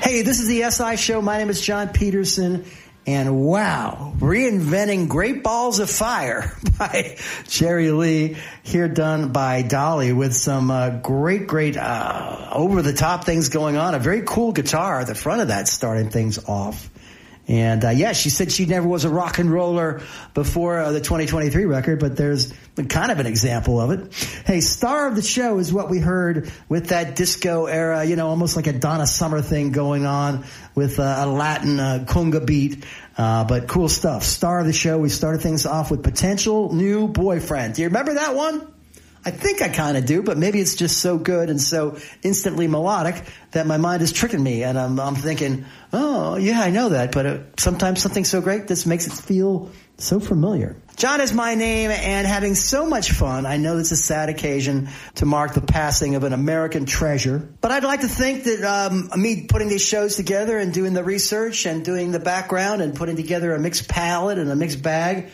Hey, this is the SI Show. My name is John Peterson. And wow, Reinventing Great Balls of Fire by Jerry Lee, here done by Dolly with some great over-the-top things going on. A very cool guitar at the front of that starting things off. And yeah, she said she never was a rock and roller before the 2023 record, but there's kind of an example of it. Hey, star of the show is what we heard with that disco era, you know, almost like a Donna Summer thing going on with a Latin conga beat. But cool stuff. Star of the show, we started things off with Potential New Boyfriend. Do you remember that one? I think I kind of do, but maybe it's just so good and so instantly melodic that my mind is tricking me, and I'm thinking, oh, yeah, I know that, but sometimes something so great just makes it feel so familiar. John is my name, and having so much fun. I know it's a sad occasion to mark the passing of an American treasure, but I'd like to think that me putting these shows together and doing the research and doing the background and putting together a mixed palette and a mixed bag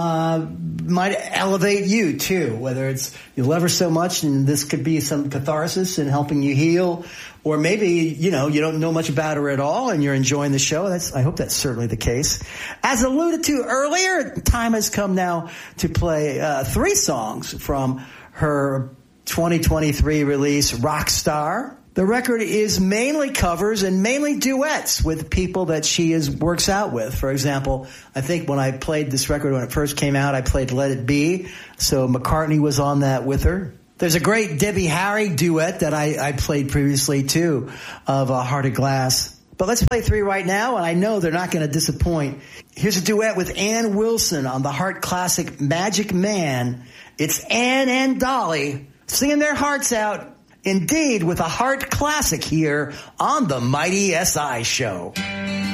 might elevate you too, whether it's you love her so much and this could be some catharsis in helping you heal, or maybe, you know, you don't know much about her at all and you're enjoying the show. I hope that's certainly the case. As alluded to earlier, time has come now to play 3 songs from her 2023 release, Rockstar. The record is mainly covers and mainly duets with people that she works out with. For example, I think when I played this record when it first came out, I played Let It Be. So McCartney was on that with her. There's a great Debbie Harry duet that I played previously too, of Heart of Glass. But let's play 3 right now, and I know they're not going to disappoint. Here's a duet with Ann Wilson on the Heart classic Magic Man. It's Ann and Dolly singing their hearts out. Indeed, with a Heart classic here on the Mighty SI Show.